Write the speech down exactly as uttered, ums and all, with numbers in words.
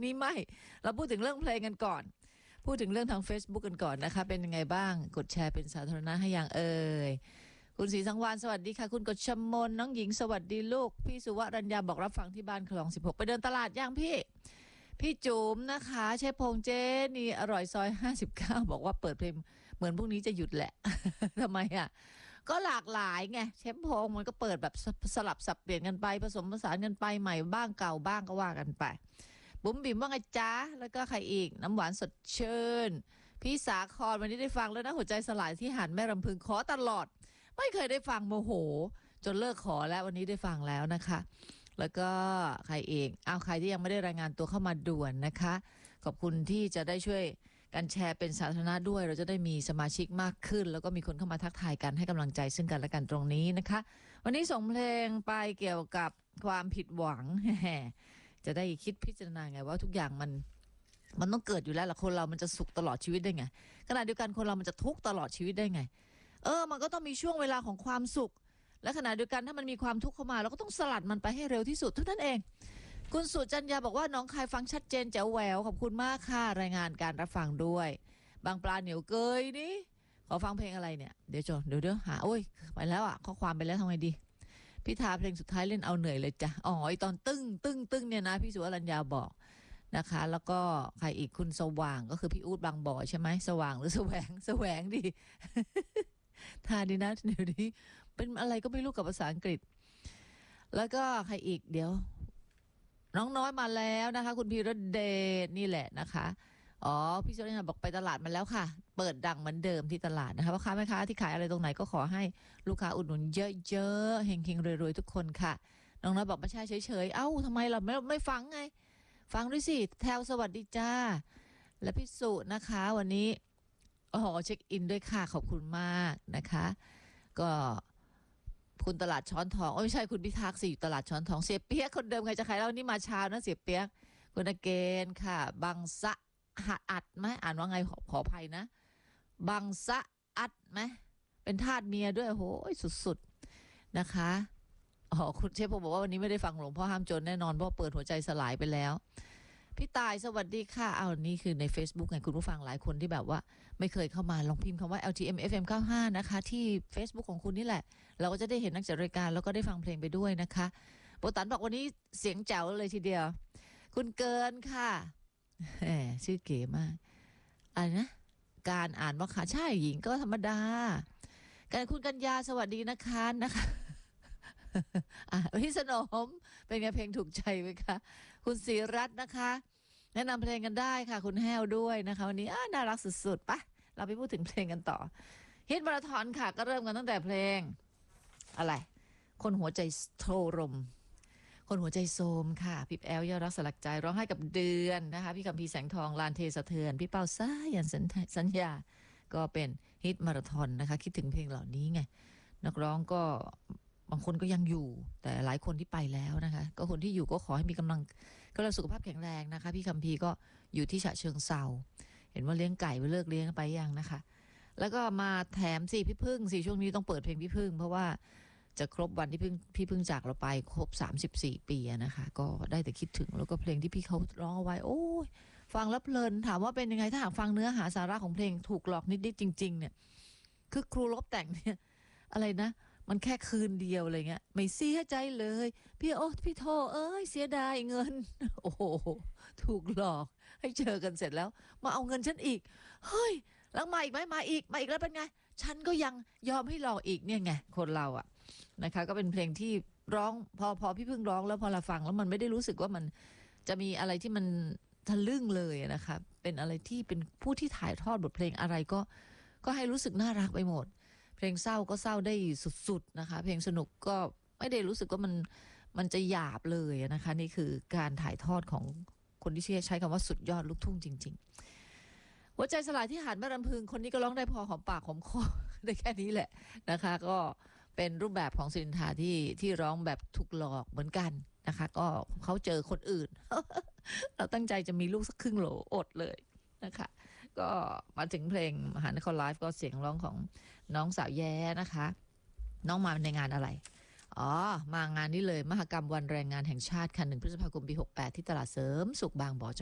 นี้ไม่เราพูดถึงเรื่องเพลงกันก่อนพูดถึงเรื่องทาง Facebook กันก่อนนะคะเป็นยังไงบ้างกดแชร์เป็นสาธารณะให้อย่างเอ่ยคุณศรีสังวานสวัสดีค่ะคุณกฎชมนน้องหญิงสวัสดีลูกพี่สุวรัญญาบอกรับฟังที่บ้านคลองสิบหกไปเดินตลาดย่างพี่พี่จุ๋มนะคะเชฟพงเจนี่อร่อยซอยห้าสิบเก้าบอกว่าเปิดเพลงเหมือนพรุ่งนี้จะหยุดแหละ ทำไมอ่ะก็หลากหลายไงเชฟพงมันก็เปิดแบบสลับสับเปลี่ยนกันไปผสมผสานกันไปใหม่บ้างเก่าบ้างก็ว่ากันไปบุ๋มบิ่มว่าไงจ๊ะแล้วก็ใครอีกน้ำหวานสดชื่นพี่สาครวันนี้ได้ฟังแล้วนะหัวใจสลายที่หันแม่รำพึงขอตลอดไม่เคยได้ฟังโมโหจนเลิกขอแล้ววันนี้ได้ฟังแล้วนะคะแล้วก็ใครเองเอาใครที่ยังไม่ได้รายงานตัวเข้ามาด่วนนะคะขอบคุณที่จะได้ช่วยกันแชร์เป็นสาธารณะด้วยเราจะได้มีสมาชิกมากขึ้นแล้วก็มีคนเข้ามาทักทายกันให้กำลังใจซึ่งกันและกันตรงนี้นะคะวันนี้ส่งเพลงไปเกี่ยวกับความผิดหวังจะได้คิดพิจารณาไงว่าทุกอย่างมันมันต้องเกิดอยู่แล้วละคนเรามันจะสุขตลอดชีวิตได้ไงขณะเดียวกันคนเรามันจะทุกข์ตลอดชีวิตได้ไงเออมันก็ต้องมีช่วงเวลาของความสุขและขณะเดียวกันถ้ามันมีความทุกข์เข้ามาเราก็ต้องสลัดมันไปให้เร็วที่สุดเท่านั้นเองคุณสุจัญญาบอกว่าน้องคายฟังชัดเจนแจ๋วแหววขอบคุณมากค่ะรายงานการรับฟังด้วยบางปลาเหนียวเกยนี่ขอฟังเพลงอะไรเนี่ยเดี๋ยวจนเดี๋ยวเดี๋ยวหาโอ้ยไปแล้วอ่ะข้อความไปแล้วทำไงดีพี่ทาเพลงสุดท้ายเล่นเอาเหนื่อยเลยจ้ะอ๋อไอตอนตึ้งตึ้งตึ้งเนี่ยนะพี่สุวรัญญาบอกนะคะแล้วก็ใครอีกคุณสว่างก็คือพี่อู๊ดบางบ่อใช่ไหมสว่างหรือแสวงแสวงดี ทาดีนะเดี๋ยวนี้เป็นอะไรก็ไม่รู้กับภาษาอังกฤษแล้วก็ใครอีกเดี๋ยวน้องน้อยมาแล้วนะคะคุณพีรเดชนี่แหละนะคะอ๋อพี่สุวรัญญาบอกไปตลาดมาแล้วค่ะเปิดดังเหมือนเดิมที่ตลาดนะคะพ่อค้าแม่ค้าที่ขายอะไรตรงไหนก็ขอให้ลูกค้าอุดหนุนเยอะๆเฮงๆรวยๆทุกคนค่ะน้องน้อยบอกไม่ใช่เฉยๆเอ้าทำไมเราไม่ไม่ฟังไงฟังด้วยสิแทวสวัสดีจ้าและพี่สุนะคะวันนี้อ๋อเช็คอินด้วยค่ะขอบคุณมากนะคะก็คุณตลาดช้อนทองโอ้ไม่ใช่คุณพิทักษ์สิอยู่ตลาดช้อนทองเสียเปียกคนเดิมใครจะขายเรานี่มาเช้านะเสียเปียกคุณอเกนค่ะบังสะหัดอัดไหมอ่านว่าไงขอขออภัยนะบังสะอัดไหมเป็นทาสเมียด้วยโอ้ยสุดๆนะคะอ๋อคุณเชฟผมบอกว่าวันนี้ไม่ได้ฟังหลวงพ่อห้ามจนแน่นอนเพราะเปิดหัวใจสลายไปแล้วพี่ตายสวัสดีค่ะเอานี่คือใน Facebook ไงคุณผู้ฟังหลายคนที่แบบว่าไม่เคยเข้ามาลองพิมพ์คำว่า แอล ที เอ็ม เอฟ เอ็ม เก้าสิบห้านะคะที่ Facebook ของคุณนี่แหละเราก็จะได้เห็นนักจัดรายการแล้วก็ได้ฟังเพลงไปด้วยนะคะโบตันบอกวันนี้เสียงแจ๋วเลยทีเดียวคุณเกินค่ะแหมชื่อเก๋มากอะไรนะการอ่านว่าค่ะใช่หญิงก็ธรรมดาการคุณกัญญาสวัสดีนะคะนะคะอ่ะพี่สนมเป็นไงเพลงถูกใจไหมคะคุณศรีรัตน์นะคะแนะนำเพลงกันได้ค่ะคุณแห้วด้วยนะคะวันนี้น่ารักสุดๆปะเราไปพูดถึงเพลงกันต่อฮิตมาราธอนค่ะก็เริ่มกันตั้งแต่เพลงอะไรคนหัวใจโทรมคนหัวใจโซมค่ะพี่แอลยอดรักสลักใจร้องให้กับเดือนนะคะพี่คำพีแสงทองลานเทสะเทือนพี่เป้าซ่ายันสัญญาก็เป็นฮิตมาราธอนนะคะคิดถึงเพลงเหล่านี้ไงนักร้องก็บางคนก็ยังอยู่แต่หลายคนที่ไปแล้วนะคะก็คนที่อยู่ก็ขอให้มีกำลังก็เราสุขภาพแข็งแรงนะคะพี่คำพีก็อยู่ที่ฉะเชิงเซาเห็นว่าเลี้ยงไก่ไปเลิกเลี้ยงไปยังนะคะแล้วก็มาแถมสี่พี่พึ่งสี่ช่วงนี้ต้องเปิดเพลงพี่พึ่งเพราะว่าจะครบวันที่พึ่งพี่พึ่งจากเราไปครบสามสิบสี่ปีนะคะก็ได้แต่คิดถึงแล้วก็เพลงที่พี่เขาร้องเอาไว้โอ้ยฟังแล้วเพลินถามว่าเป็นยังไงถ้าหากฟังเนื้อหาสาระของเพลงถูกหลอกนิดๆจริงๆเนี่ยคือครูลบแต่งเนี่ยอะไรนะมันแค่คืนเดียวอะไรเงี้ยไม่เสียใจเลยพี่โอ้พี่โทเอ้ยเสียดายเงินโอ้โหถูกหลอกให้เจอกันเสร็จแล้วมาเอาเงินฉันอีกเฮ้ยแล้วมาอีกไหมมาอีกมาอีกแล้วเป็นไงฉันก็ยังยอมให้หลอกอีกเนี่ยไงคนเราอะนะคะก็เป็นเพลงที่ร้องพอพอพี่เพิ่งร้องแล้วพอเราฟังแล้วมันไม่ได้รู้สึกว่ามันจะมีอะไรที่มันทะลึ่งเลยนะคะเป็นอะไรที่เป็นผู้ที่ถ่ายทอดบทเพลงอะไรก็ก็ให้รู้สึกน่ารักไปหมดเพลงเศร้าก็เศร้าได้สุดๆนะคะเพลงสนุกก็ไม่ได้รู้สึกว่ามันมันจะหยาบเลยนะคะนี่คือการถ่ายทอดของคนที่ใช้คำว่าสุดยอดลูกทุ่งจริงๆหัวใจสลายที่หันแม่รำพึงคนนี้ก็ร้องได้พอหอมปากหอมคอได้แค่นี้แหละนะคะก็เป็นรูปแบบของศิรินทราที่ที่ร้องแบบถูกหลอกเหมือนกันนะคะก็เขาเจอคนอื่น เราตั้งใจจะมีลูกสักครึ่งโหลอดเลยนะคะก็มาถึงเพลงมหานครไลฟ์ก็เสียงร้องของน้องสาวแย้นะคะน้องมาในงานอะไรอ๋อมางานนี้เลยมหกรรมวันแรงงานแห่งชาติค่ะหนึ่งพฤษภาคมปีหกสิบแปดที่ตลาดเสริมสุขบางบ่อ